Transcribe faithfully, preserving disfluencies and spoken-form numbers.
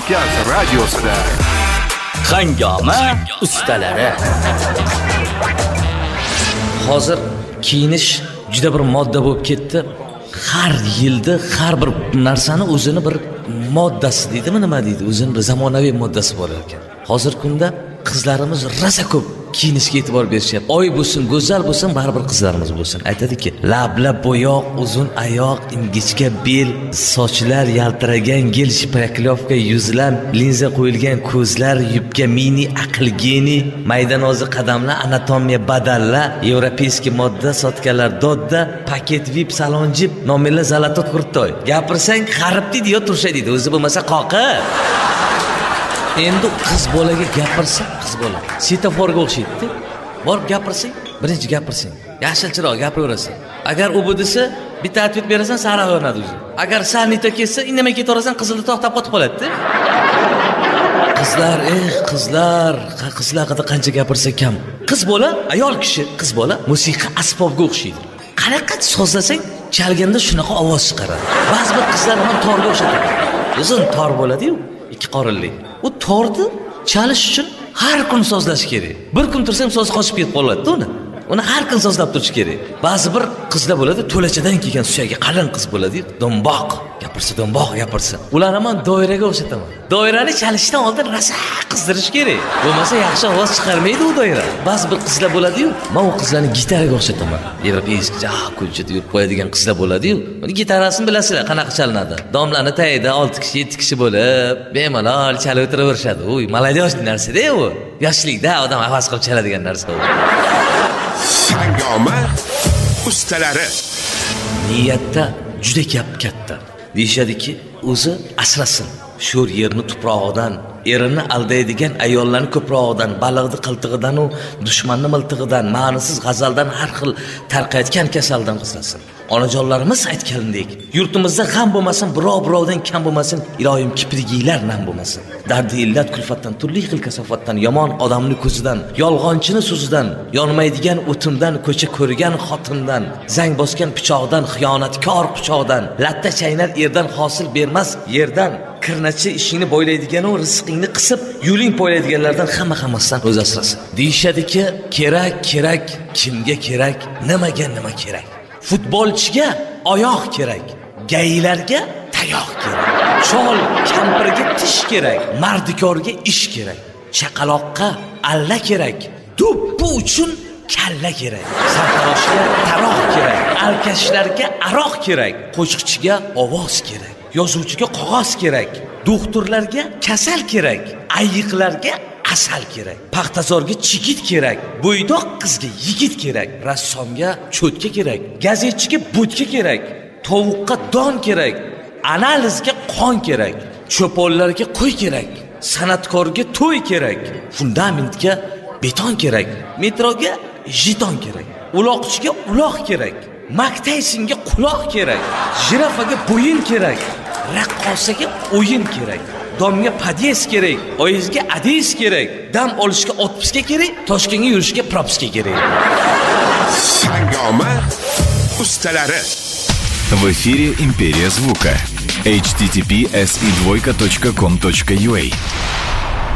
Kavkaz radiosida Hangoma ustalari. Hozir kiyinish juda bir modda bo'lib ketdi. Har yilda har bir narsani o'zini bir moddasi deydimi, nima deydi? O'zining bir zamonaviy moddasi bor ekan. Hozir kunda qizlarimiz rosa ko'p kiyinishga e'tibor berishyapti. Oy bo'lsin, go'zal bo'lsin, baribir qizlarimiz bo'lsin. Aytadiki, labla bo'yoq, uzun oyoq, ingichka bel, sochlar yaltiragan gel, shipraklovka yuzlar, linza qo'yilgan ko'zlar, yubka mini, aql geni, maydanozi qadamlar, anatomiya badallar, yevropeyskiy modda, sotkalar dodda, paket vip, salon jip, nomerlar zalatot kurtoy. Gapirsang qarib deydi, yo turshay deydi, o'zi bo'lmasa qoqib. Endi qiz bolaga gapirsa, qiz bola svetoforga o'xshaydi. Borib gapirsang, birinchi gapirsang, yashilchiroq gapiraverasan. Agar u bu desa, bitta aytib berasan, sariq o'rnadi o'zi. Agar sanita kelsa, indamay ketaverasan, qizilda to'xtab qotib qoladi-da. Qizlar, eh, qizlar, qizlar haqida qancha gapirsa kam. Qiz bola, ayol kishi, qiz bola musiqa asbobga o'xshaydi. Qanaqa sozlasang, chalganda shunaqa ovoz chiqaradi. Ba'zi bir qizlar ham torga o'xshaydi. Uzun tor bo'ladi-yu, ikki qorinli. U torni chalish uchun har kun sozlash kerak. Bir kun tursam so'z qochib ketib qoladi-da uni. Uni har kun sozlab turish kerak. Ba'zi bir qizlar bo'ladi, to'lachadan kelgan suyagi qalin qiz bo'ladi, domboq, gapirsa domboq gapirsa. Ularni ham doiraga o'xshataman. Doirani chalishdan oldin rosa qizdirish kerak. Bo'lmasa yaxshi ovoz chiqarmaydi u doira. Ba'zi bir qizlar bo'ladi-yu, men u qizlarni gitaraga o'xshataman. Yevropeyskiy ja ko'chada yurib qo'yadigan qizlar bo'ladi-yu. Uni gitarasini bilasizlar, qanaqa chalinadi. Domlani tagida olti kishi, yetti kishi bo'lib, bemalol chalib o'tiraverishadi. Uy, malayosh narsa-da u. Yoshlikda odam havas qilib chaladigan narsa u. Hangoma ustalari. Niyatda juda gap katta. Deyishadiki, o'zi asrasin. Sho'r yerni tuprog'idan, erini aldaydigan ayollarni ko'prog'idan, baliqni qiltig'idan u dushmanni miltig'idan, ma'nisiz g'azaldan har xil tarqayotgan kasaldan qizlasin. Onajonlarimiz aytganidek, yurtimizda g'am bo'lmasin, birov birovdan kam bo'lmasin, iloyim kiprigiylar nam bo'lmasin. Dardi illat kulfatdan, turli xil kasofatdan, yomon odamni ko'zidan, yolg'onchini so'zidan, yonmaydigan o'timdan, ko'cha ko'rgan xotindan, zang bosgan pichoqdan, xiyonatkor pichoqdan, latta chaynar erdan hosil bermas yerdan, kirnachi ishingni bo'ylaydigan u rizqingni qisib, yo'ling poylaydiganlardan hamma hammasidan o'z asrasin. Deyishadiki, kerak, kerak, kimga kerak, nimaga nima kerak. Futbolchiga oyoq kerak, gaylarga tayoq kerak. Chol kampirga tish kerak, mardikorga ish kerak. Chaqaloqqa alla kerak, do'ppi uchun kalla kerak. Sartaroshga taroq kerak, alkashlarga aroq kerak, qo'shiqchiga ovoz kerak, yozuvchiga qog'oz kerak, doktorlarga kasal kerak, ayiqlarga asal kerak, paxtazorga chigit kerak, bo'ydoq qizga yigit kerak, rassomga cho'tka kerak, gazetchiga bo'tka kerak, tovuqqa don kerak, analizga qon kerak, cho'ponlarga qo'y kerak, san'atkorga to'y kerak, fundamentga beton kerak, metroga jeton kerak, uloqchiga uloq kerak, Mike Tysonga quloq kerak, jirafaga bo'yin kerak, raqqosaga o'yin kerak, domga padyes kerak, oyizga adis kerak, dam olishga otpuska kerak, Toshkentga yurishga propiska kerak. Hangoma ustalari. В эфире Империя звука. эйч ти ти пи эс и двойка точка ком точка ю а